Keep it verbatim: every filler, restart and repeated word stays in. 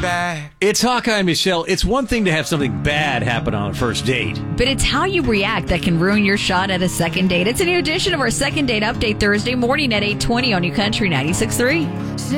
back. It's Hawkeye and Michelle. It's one thing to have something bad happen on a first date. But it's how you react that can ruin your shot at a second date. It's a new edition of our Second Date Update Thursday morning at eight twenty on New Country ninety-six point three.